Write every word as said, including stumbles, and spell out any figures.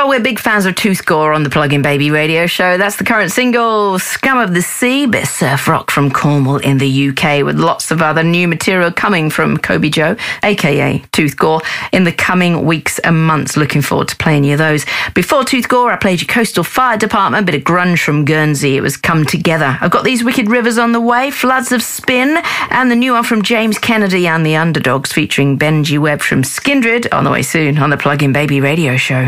Well, we're big fans of Tooth Gore on the Plug-in Baby radio show. That's the current single, Scum of the Sea, bit of surf rock from Cornwall in the U K, with lots of other new material coming from Kobe Joe, a k a. Tooth Gore, in the coming weeks and months. Looking forward to playing you those. Before Tooth Gore, I played you Coastal Fire Department, a bit of grunge from Guernsey. It was Come Together. I've got These Wicked Rivers on the way, Floods of Spin, and the new one from James Kennedy and the Underdogs featuring Benji Webb from Skindred on the way soon on the Plug-in Baby radio show.